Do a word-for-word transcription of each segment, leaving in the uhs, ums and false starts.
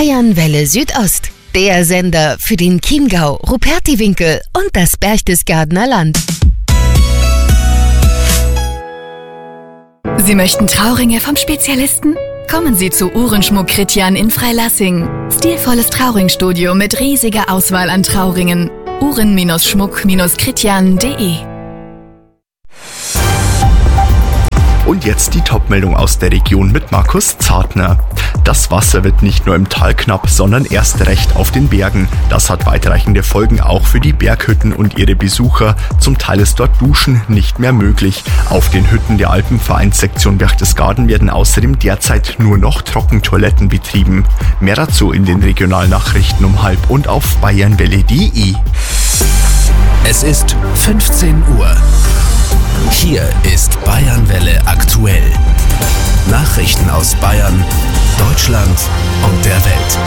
Bayernwelle Südost. Der Sender für den Chiemgau, Rupertiwinkel und das Berchtesgadener Land. Sie möchten Trauringe vom Spezialisten? Kommen Sie zu Uhrenschmuck Kritjan in Freilassing. Stilvolles Trauringstudio mit riesiger Auswahl an Trauringen. uhren-schmuck kritjan punkt de. Und jetzt die Topmeldung aus der Region mit Markus Zartner. Das Wasser wird nicht nur im Tal knapp, sondern erst recht auf den Bergen. Das hat weitreichende Folgen auch für die Berghütten und ihre Besucher. Zum Teil ist dort Duschen nicht mehr möglich. Auf den Hütten der Alpenvereinssektion Berchtesgaden werden außerdem derzeit nur noch Trockentoiletten betrieben. Mehr dazu in den Regionalnachrichten um halb und auf bayernwelle punkt de. Es ist fünfzehn Uhr. Hier ist Bayernwelle aktuell. Nachrichten aus Bayern, Deutschland und der Welt.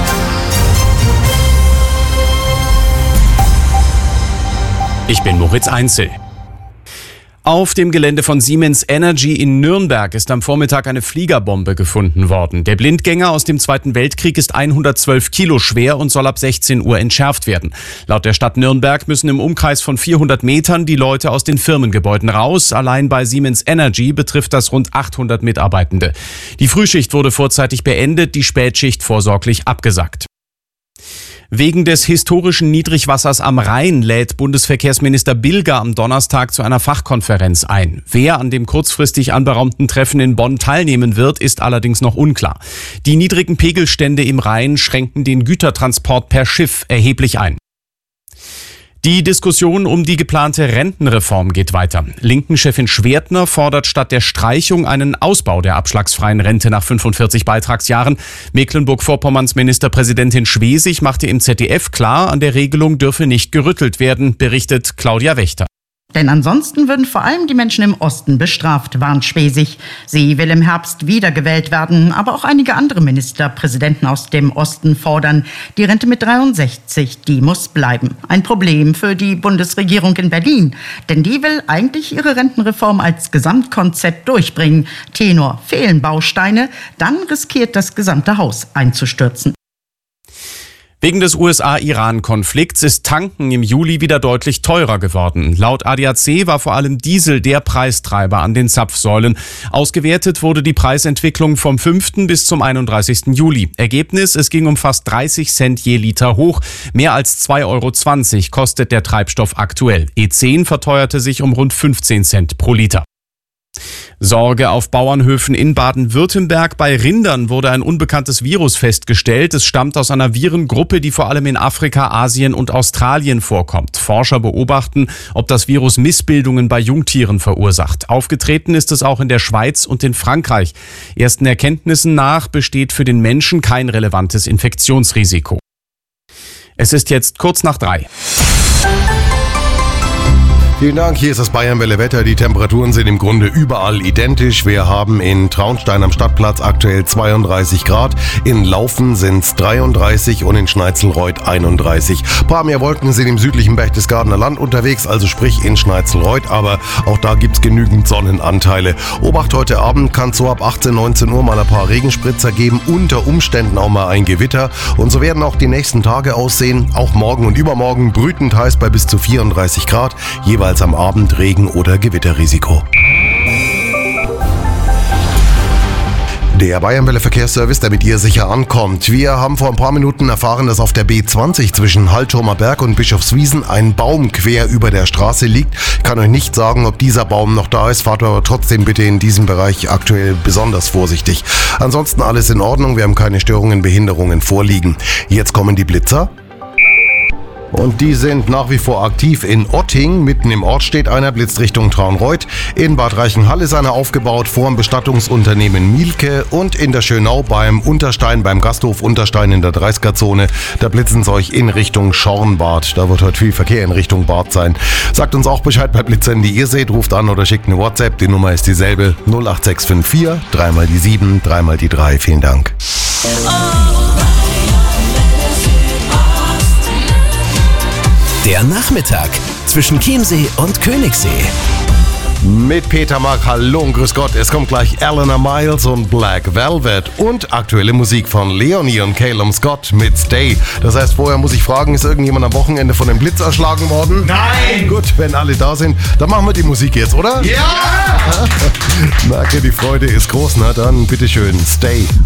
Ich bin Moritz Einzel. Auf dem Gelände von Siemens Energy in Nürnberg ist am Vormittag eine Fliegerbombe gefunden worden. Der Blindgänger aus dem Zweiten Weltkrieg ist hundertzwölf Kilo schwer und soll ab sechzehn Uhr entschärft werden. Laut der Stadt Nürnberg müssen im Umkreis von vierhundert Metern die Leute aus den Firmengebäuden raus. Allein bei Siemens Energy betrifft das rund achthundert Mitarbeitende. Die Frühschicht wurde vorzeitig beendet, die Spätschicht vorsorglich abgesagt. Wegen des historischen Niedrigwassers am Rhein lädt Bundesverkehrsminister Bilger am Donnerstag zu einer Fachkonferenz ein. Wer an dem kurzfristig anberaumten Treffen in Bonn teilnehmen wird, ist allerdings noch unklar. Die niedrigen Pegelstände im Rhein schränken den Gütertransport per Schiff erheblich ein. Die Diskussion um die geplante Rentenreform geht weiter. Linken-Chefin Schwertner fordert statt der Streichung einen Ausbau der abschlagsfreien Rente nach fünfundvierzig Beitragsjahren. Mecklenburg-Vorpommerns Ministerpräsidentin Schwesig machte im Z D F klar, an der Regelung dürfe nicht gerüttelt werden, berichtet Claudia Wächter. Denn ansonsten würden vor allem die Menschen im Osten bestraft, warnt Schwesig. Sie will im Herbst wiedergewählt werden, aber auch einige andere Ministerpräsidenten aus dem Osten fordern, die Rente mit dreiundsechzig, die muss bleiben. Ein Problem für die Bundesregierung in Berlin, denn die will eigentlich ihre Rentenreform als Gesamtkonzept durchbringen. Tenor: fehlen Bausteine, dann riskiert das gesamte Haus einzustürzen. Wegen des U S A-Iran-Konflikts ist Tanken im Juli wieder deutlich teurer geworden. Laut A D A C war vor allem Diesel der Preistreiber an den Zapfsäulen. Ausgewertet wurde die Preisentwicklung vom fünften bis zum einunddreißigsten Juli. Ergebnis: es ging um fast dreißig Cent je Liter hoch. Mehr als zwei Euro zwanzig kostet der Treibstoff aktuell. E zehn verteuerte sich um rund fünfzehn Cent pro Liter. Sorge auf Bauernhöfen in Baden-Württemberg. Bei Rindern wurde ein unbekanntes Virus festgestellt. Es stammt aus einer Virengruppe, die vor allem in Afrika, Asien und Australien vorkommt. Forscher beobachten, ob das Virus Missbildungen bei Jungtieren verursacht. Aufgetreten ist es auch in der Schweiz und in Frankreich. Ersten Erkenntnissen nach besteht für den Menschen kein relevantes Infektionsrisiko. Es ist jetzt kurz nach drei. Vielen Dank, hier ist das Bayernwelle Wetter. Die Temperaturen sind im Grunde überall identisch. Wir haben in Traunstein am Stadtplatz aktuell zweiunddreißig Grad, in Laufen sind es dreiunddreißig und in Schneizelreuth einunddreißig. Ein paar mehr Wolken sind im südlichen Berchtesgadener Land unterwegs, also sprich in Schneizelreuth, aber auch da gibt's genügend Sonnenanteile. Obacht, heute Abend kann es so ab achtzehn, neunzehn Uhr mal ein paar Regenspritzer geben, unter Umständen auch mal ein Gewitter. Und so werden auch die nächsten Tage aussehen, auch morgen und übermorgen brütend heiß bei bis zu vierunddreißig Grad, jeweils am Abend Regen- oder Gewitterrisiko. Der Bayernwelle Verkehrsservice, der mit ihr sicher ankommt. Wir haben vor ein paar Minuten erfahren, dass auf der B zwanzig zwischen Hallturmer Berg und Bischofswiesen ein Baum quer über der Straße liegt. Ich kann euch nicht sagen, ob dieser Baum noch da ist. Fahrt aber trotzdem bitte in diesem Bereich aktuell besonders vorsichtig. Ansonsten alles in Ordnung. Wir haben keine Störungen, Behinderungen vorliegen. Jetzt kommen die Blitzer. Und die sind nach wie vor aktiv in Otting. Mitten im Ort steht einer, blitzt Richtung Traunreuth. In Bad Reichenhall ist einer aufgebaut, vor dem Bestattungsunternehmen Mielke. Und in der Schönau beim Unterstein, beim Gasthof Unterstein in der dreißiger-Zone. Da blitzen sie euch in Richtung Schornbad. Da wird heute viel Verkehr in Richtung Bad sein. Sagt uns auch Bescheid bei Blitzern, die ihr seht. Ruft an oder schickt eine WhatsApp. Die Nummer ist dieselbe. null acht sechs fünf vier, dreimal die sieben, dreimal die drei. Vielen Dank. Der Nachmittag zwischen Chiemsee und Königssee. Mit Peter Mark, hallo und grüß Gott. Es kommt gleich Eleanor Miles und Black Velvet und aktuelle Musik von Leonie und Calum Scott mit Stay. Das heißt, vorher muss ich fragen, ist irgendjemand am Wochenende von einem Blitz erschlagen worden? Nein! Gut, wenn alle da sind, dann machen wir die Musik jetzt, oder? Ja! Merke, die Freude ist groß, na dann bitteschön, Stay.